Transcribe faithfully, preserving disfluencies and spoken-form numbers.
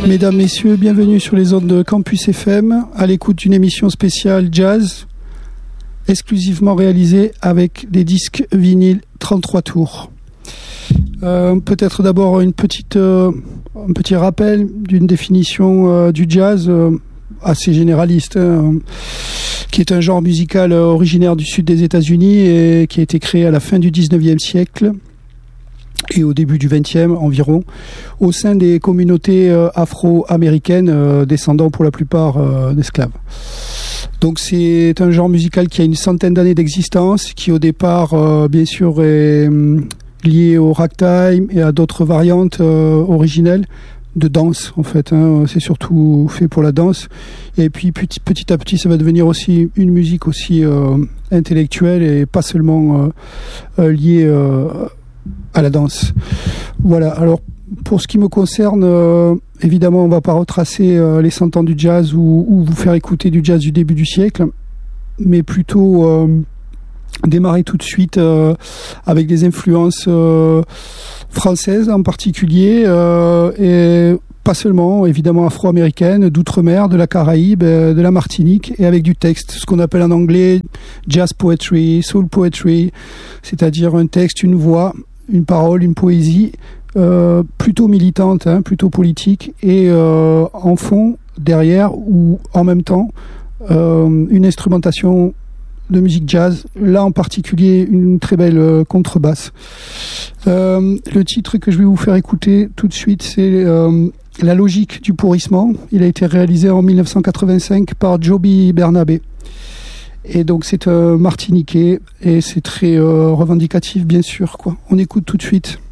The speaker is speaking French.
Mesdames, Messieurs, bienvenue sur les ondes de Campus F M, à l'écoute d'une émission spéciale jazz, exclusivement réalisée avec des disques vinyles trente-trois tours. Euh, peut-être d'abord une petite, euh, un petit rappel d'une définition euh, du jazz euh, assez généraliste, hein, qui est un genre musical euh, originaire du sud des États-Unis et qui a été créé à la fin du dix-neuvième siècle et au début du vingtième environ, au sein des communautés euh, afro-américaines, euh, descendant pour la plupart euh, d'esclaves. Donc c'est un genre musical qui a une centaine d'années d'existence, qui au départ, euh, bien sûr, est euh, lié au ragtime et à d'autres variantes euh, originelles de danse, en fait. Hein. C'est surtout fait pour la danse. Et puis petit, petit à petit, ça va devenir aussi une musique aussi euh, intellectuelle et pas seulement euh, euh, liée euh, à la danse. Voilà, alors pour ce qui me concerne, euh, évidemment on ne va pas retracer euh, les cent ans du jazz ou, ou vous faire écouter du jazz du début du siècle, mais plutôt euh, démarrer tout de suite euh, avec des influences euh, françaises en particulier, euh, et pas seulement, évidemment afro-américaines, d'outre-mer, de la Caraïbe, euh, de la Martinique, et avec du texte, ce qu'on appelle en anglais jazz poetry, soul poetry, c'est-à-dire un texte, une voix, une parole, une poésie euh, plutôt militante, hein, plutôt politique, et euh, en fond, derrière, ou en même temps, euh, une instrumentation de musique jazz, là en particulier une très belle euh, contrebasse. Euh, le titre que je vais vous faire écouter tout de suite, c'est euh, La logique du pourrissement. Il a été réalisé en dix-neuf cent quatre-vingt-cinq par Joby Bernabé. Et donc c'est euh, martiniquais et c'est très euh, revendicatif, bien sûr, quoi. On écoute tout de suite.